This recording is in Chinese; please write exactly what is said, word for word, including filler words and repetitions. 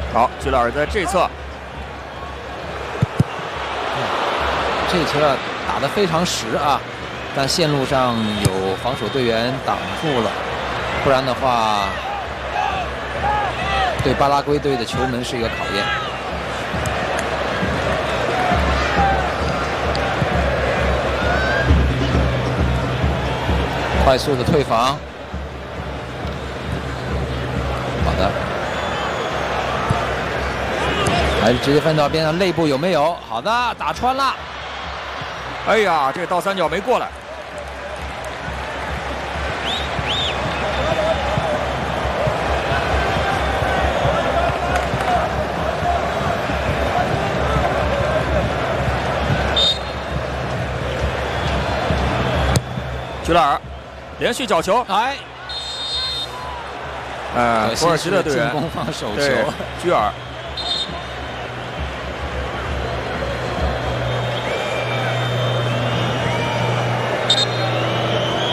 好，居勒尔在这侧， 这球啊打得非常实啊，但线路上有防守队员挡住了，不然的话，对巴拉圭队的球门是一个考验。快速的退防，好的。 还是直接翻到边上，内部有没有？好的，打穿了。 哎呀，这个倒三角没过来。居勒尔连续角球， 哎， 呃，土耳其的队员进攻方手球， 居尔。